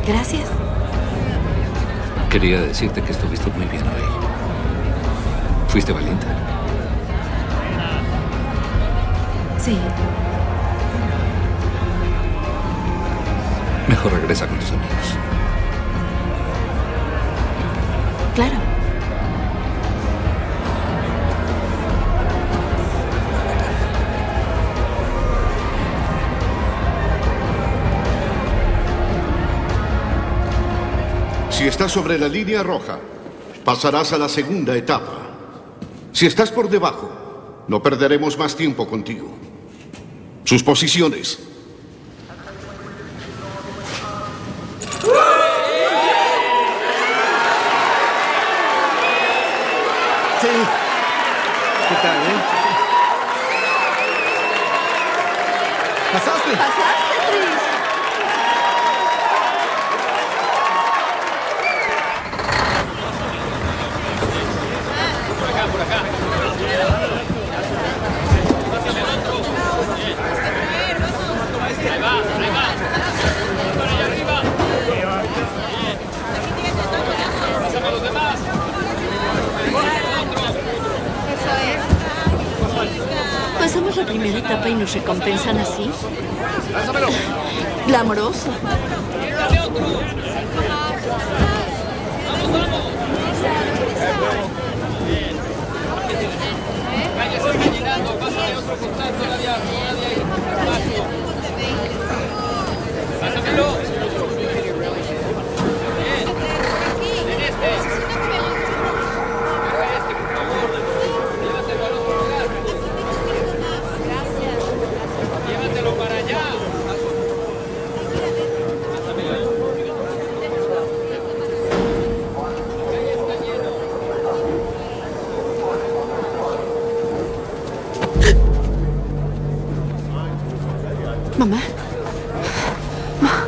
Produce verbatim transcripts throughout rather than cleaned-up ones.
Gracias. Quería decirte que estuviste muy bien hoy. Fuiste valiente. Sí. Mejor regresa con tus amigos. Claro. Si estás sobre la línea roja, pasarás a la segunda etapa. Si estás por debajo, no perderemos más tiempo contigo. Sus posiciones. Sí. ¿Qué tal, eh? ¿Pasaste? Pasaste, Tris. Pasamos la primera etapa y nos recompensan así. ¡Lánzamelo! Glamoroso. ¡Cállese caminando! ¡Pásale otro contacto! ¡Nadie ahí! ¡Pásamelo! ¡Bien! ¡En este! ¡Agarra este, por favor! ¡Llévatelo al otro lugar! ¡Llévatelo para allá! Mamá. Ma-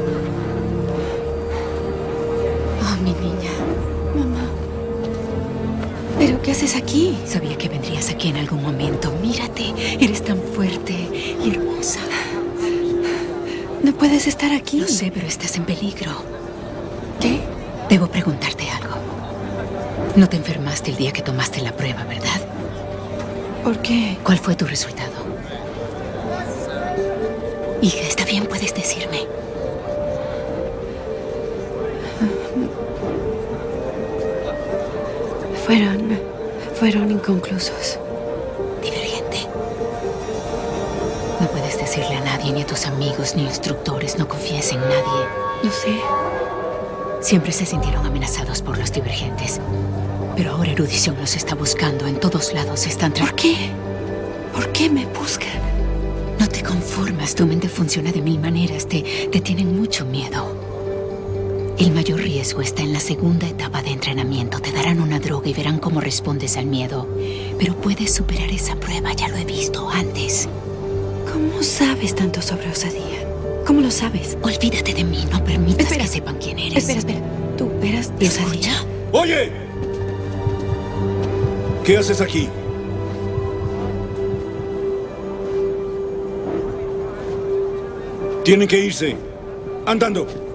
Oh, mi niña. Mamá. ¿Pero qué haces aquí? Sabía que vendrías aquí en algún momento. Mírate, eres tan fuerte y hermosa. No puedes estar aquí. Lo sé, pero estás en peligro. ¿Qué? Debo preguntarte algo. No te enfermaste el día que tomaste la prueba, ¿verdad? ¿Por qué? ¿Cuál fue tu resultado? Hija, está bien, puedes decirme. Fueron... fueron inconclusos. Divergente. No puedes decirle a nadie, ni a tus amigos, ni instructores. No confíes en nadie. No sé. Siempre se sintieron amenazados por los divergentes. Pero ahora erudición los está buscando. En todos lados están... ¿Por qué? ¿Por qué me buscan? No te conformas. Tu mente funciona de mil maneras. Te, te tienen mucho miedo. El mayor riesgo está en la segunda etapa de entrenamiento. Te darán una droga y verán cómo respondes al miedo. Pero puedes superar esa prueba. Ya lo he visto antes. ¿Cómo sabes tanto sobre Osadía? ¿Cómo lo sabes? Olvídate de mí. No permitas Espera. que sepan quién eres. Espera, espera. ¿Tú eras de Osadía? Escucha. ¡Oye! ¿Qué haces aquí? Tienen que irse. Andando.